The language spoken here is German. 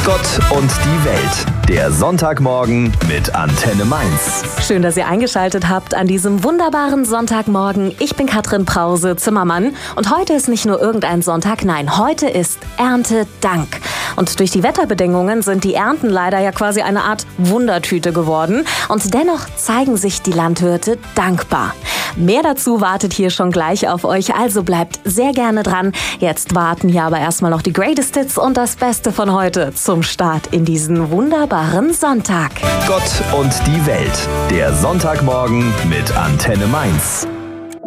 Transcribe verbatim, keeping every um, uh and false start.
Gott und die Welt, der Sonntagmorgen mit Antenne Mainz. Schön, dass ihr eingeschaltet habt an diesem wunderbaren Sonntagmorgen. Ich bin Katrin Brause, Zimmermann. Und heute ist nicht nur irgendein Sonntag, nein, heute ist Erntedank. Und durch die Wetterbedingungen sind die Ernten leider ja quasi eine Art Wundertüte geworden. Und dennoch zeigen sich die Landwirte dankbar. Mehr dazu wartet hier schon gleich auf euch, also bleibt sehr gerne dran. Jetzt warten hier aber erstmal noch die Greatest Hits und das Beste von heute zum Start in diesen wunderbaren Sonntag. Gott und die Welt, der Sonntagmorgen mit Antenne Mainz.